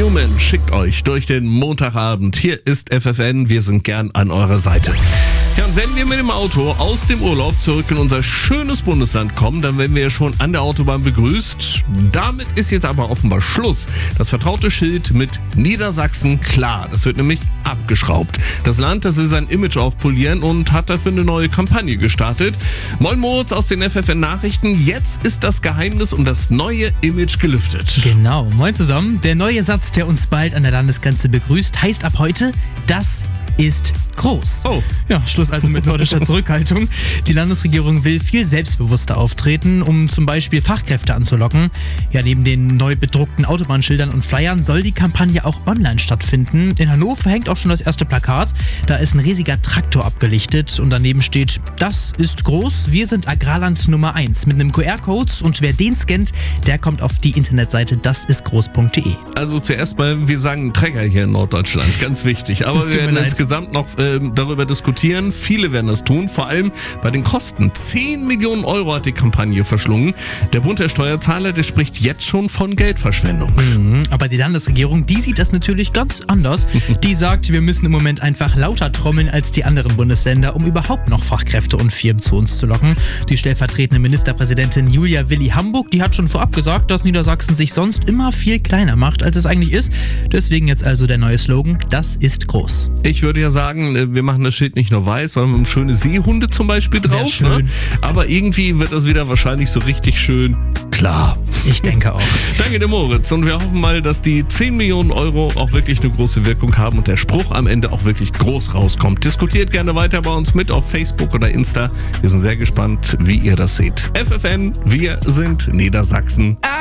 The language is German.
Newman schickt euch durch den Montagabend. Hier ist FFN, wir sind gern an eurer Seite. Ja, und wenn wir mit dem Auto aus dem Urlaub zurück in unser schönes Bundesland kommen, dann werden wir ja schon an der Autobahn begrüßt. Damit ist jetzt aber offenbar Schluss. Das vertraute Schild mit Niedersachsen klar, das wird nämlich abgeschraubt. Das Land, das will sein Image aufpolieren und hat dafür eine neue Kampagne gestartet. Moin Moritz aus den FFN-Nachrichten. Jetzt ist das Geheimnis um das neue Image gelüftet. Genau, moin zusammen. Der neue Satz, der uns bald an der Landesgrenze begrüßt, heißt ab heute, das ist groß. Oh. Ja, Schluss also mit nordischer Zurückhaltung. Die Landesregierung will viel selbstbewusster auftreten, um zum Beispiel Fachkräfte anzulocken. Ja, neben den neu bedruckten Autobahnschildern und Flyern soll die Kampagne auch online stattfinden. In Hannover hängt auch schon das erste Plakat. Da ist ein riesiger Traktor abgelichtet und daneben steht, das ist groß, wir sind Agrarland Nummer 1 mit einem QR-Code und wer den scannt, der kommt auf die Internetseite dasistgroß.de. Also zuerst mal, wir sagen Trecker hier in Norddeutschland, ganz wichtig. Aber wir werden insgesamt noch darüber diskutieren. Viele werden das tun, vor allem bei den Kosten. 10 Millionen Euro hat die Kampagne verschlungen. Der Bund der Steuerzahler, der spricht jetzt schon von Geldverschwendung. Aber die Landesregierung, die sieht das natürlich ganz anders. Die sagt, wir müssen im Moment einfach lauter trommeln als die anderen Bundesländer, um überhaupt noch Fachkräfte und Firmen zu uns zu locken. Die stellvertretende Ministerpräsidentin Julia Willi Hamburg, die hat schon vorab gesagt, dass Niedersachsen sich sonst immer viel kleiner macht, als es eigentlich ist. Deswegen jetzt also der neue Slogan, das ist groß. Ich würde ja sagen, wir machen das Schild nicht nur weiß, sondern wir haben schöne Seehunde zum Beispiel drauf. Ne? Aber irgendwie wird das wieder wahrscheinlich so richtig schön klar. Ich denke auch. Danke dir, Moritz. Und wir hoffen mal, dass die 10 Millionen Euro auch wirklich eine große Wirkung haben und der Spruch am Ende auch wirklich groß rauskommt. Diskutiert gerne weiter bei uns mit auf Facebook oder Insta. Wir sind sehr gespannt, wie ihr das seht. FFN, wir sind Niedersachsen.